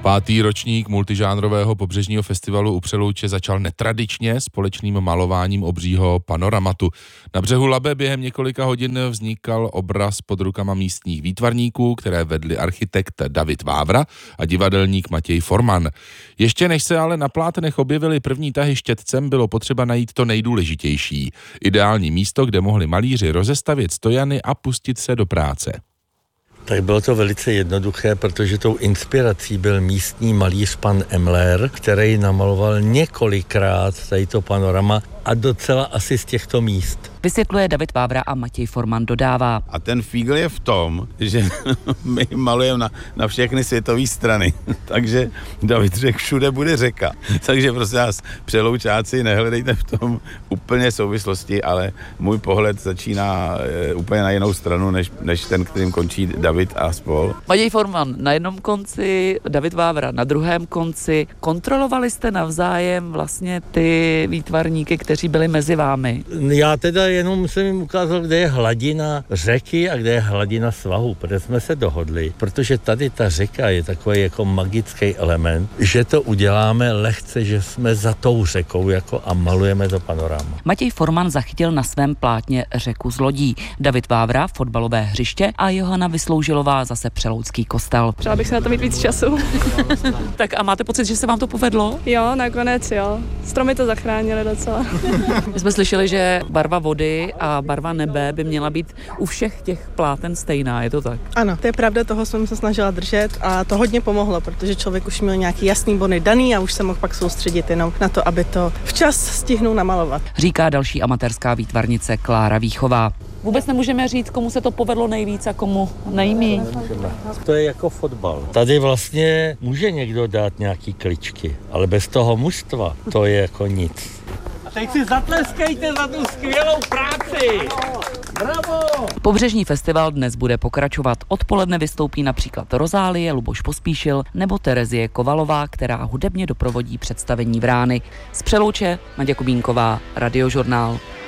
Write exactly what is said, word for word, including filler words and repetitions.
Pátý ročník multižánrového pobřežního festivalu u Přelouče začal netradičně společným malováním obřího panoramatu. Na břehu Labe během několika hodin vznikal obraz pod rukama místních výtvarníků, které vedli architekt David Vávra a divadelník Matěj Forman. Ještě než se ale na plátnech objevily první tahy štětcem, bylo potřeba najít to nejdůležitější. Ideální místo, kde mohli malíři rozestavět stojany a pustit se do práce. Tak bylo to velice jednoduché, protože tou inspirací byl místní malíř pan Emler, který namaloval několikrát tady to panorama a docela asi z těchto míst. Vysvětluje David Vávra a Matěj Forman dodává. A ten fígl je v tom, že my malujeme na, na všechny světové strany. Takže David řekl, všude bude řeka. Takže prosím vás, Přeloučáci, nehledejte v tom úplně souvislosti, ale můj pohled začíná e, úplně na jinou stranu, než, než ten, kterým končí David a spol. Matěj Forman na jednom konci, David Vávra na druhém konci. Kontrolovali jste navzájem vlastně ty výtvarníky, kteří byli mezi vámi? Já teda jenom jsem jim ukázal, kde je hladina řeky a kde je hladina svahu, protože jsme se dohodli, protože tady ta řeka je takový jako magický element, že to uděláme lehce, že jsme za tou řekou jako a malujeme to panorama. Matěj Forman zachytil na svém plátně řeku z lodí, David Vávra fotbalové hřiště a Johana Vysloužilová zase Přeloucký kostel. Přála bych se na to mít víc času. Tak a máte pocit, že se vám to povedlo? Jo, nakonec jo. Stromy to zachránily docela. My jsme slyšeli, že barva vody a barva nebe by měla být u všech těch pláten stejná, je to tak? Ano, to je pravda, toho jsem se snažila držet a to hodně pomohlo, protože člověk už měl nějaký jasný bony daný a už se mohl pak soustředit jenom na to, aby to včas stihnul namalovat. Říká další amatérská výtvarnice Klára Výchová. Vůbec nemůžeme říct, komu se to povedlo nejvíc a komu nejmíň. To je jako fotbal. Tady vlastně může někdo dát nějaký kličky, ale bez toho mužstva to je jako nic. A teď si zatleskejte za tu skvělou práci! Bravo! Pobřežní festival dnes bude pokračovat. Odpoledne vystoupí například Rozálie, Luboš Pospíšil nebo Terezie Kovalová, která hudebně doprovodí představení Vrány. Z Přelouče Naděja Kubínková, Radiožurnál.